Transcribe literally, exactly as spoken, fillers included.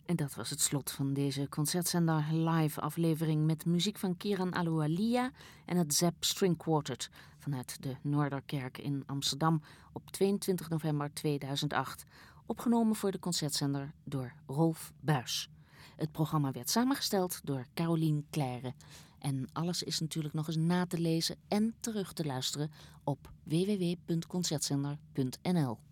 En dat was het slot van deze Concertzender live aflevering met muziek van Kieran Aluwalia en het Zepp String Quartet vanuit de Noorderkerk in Amsterdam op tweeëntwintig november tweeduizend acht. Opgenomen voor de Concertzender door Rolf Buijs. Het programma werd samengesteld door Carolien Claire. En alles is natuurlijk nog eens na te lezen en terug te luisteren op w w w punt concertzender punt n l.